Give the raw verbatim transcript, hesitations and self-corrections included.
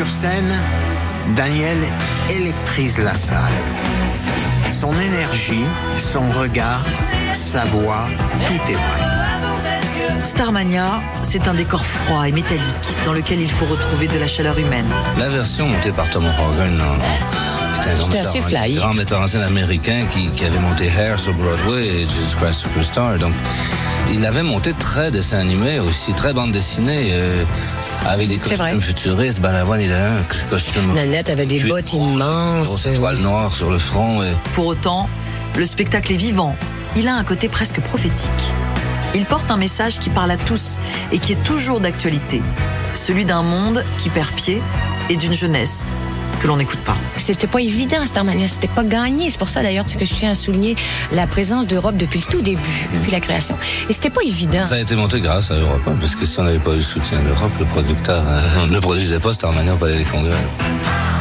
Sur scène, Daniel électrise la salle. Son énergie, son regard, sa voix, tout est vrai. Starmania, c'est un décor froid et métallique dans lequel il faut retrouver de la chaleur humaine. La version montée par Tom Hogan, non, non. C'était un grand, C'était assez metteur, fly. un grand metteur en scène américain qui, qui avait monté Hair sur Broadway et Jesus Christ Superstar. Donc, il avait monté très dessin animé aussi, très bande dessinée. Euh, Avec des costumes futuristes, Balavoine, il a un costume. Nanette avait des bottes immenses. Grosse étoile noire sur le front. Et... Pour autant, le spectacle est vivant. Il a un côté presque prophétique. Il porte un message qui parle à tous et qui est toujours d'actualité. Celui d'un monde qui perd pied et d'une jeunesse que l'on n'écoute pas. C'était pas évident, Starmania. C'était pas gagné. C'est pour ça, d'ailleurs, que je tiens à souligner la présence d'Europe depuis le tout début, depuis la création. Et c'était pas évident. Ça a été monté grâce à Europe, parce que si on n'avait pas eu le soutien de l'Europe, le producteur euh, ne produisait pas Starmania au Palais des Congrès.